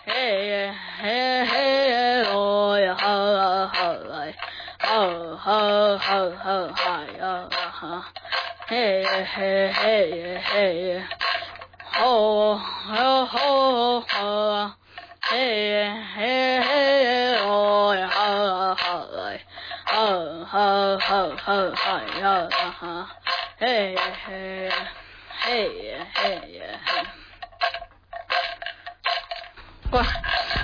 嘿嘿嘿哦呀哈哈来，哈哈哈哈哈呀哈，嘿嘿嘿嘿，吼吼吼吼，嘿嘿嘿哦呀哈哈来，哈哈哈哈哈呀哈，嘿嘿嘿嘿嘿，乖。